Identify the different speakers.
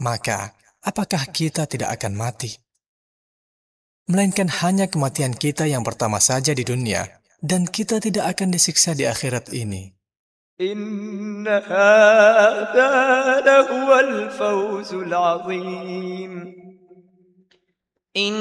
Speaker 1: maka apakah kita tidak akan mati? Melainkan hanya kematian kita yang pertama saja di dunia, dan kita tidak akan disiksa di akhirat ini.
Speaker 2: إن هذا لهو الفوز العظيم